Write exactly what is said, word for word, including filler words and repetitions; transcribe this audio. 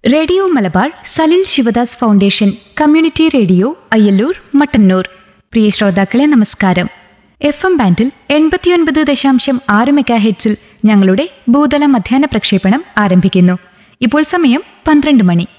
Radio Malabar Salil Sivadas foundation community radio Ayyallur Mattannur. പ്രിയ ശ്രോതാക്കളെ നമസ്കാരം. F M ബാൻഡിൽ എൺപത്തിയൊൻപത് ദശാംശം ആറ് മെഗാ ഹെഡ്സിൽ ഞങ്ങളുടെ ഭൂതല മധ്യാഹ്ന പ്രക്ഷേപണം ആരംഭിക്കുന്നു. ഇപ്പോൾ സമയം പന്ത്രണ്ട് മണി.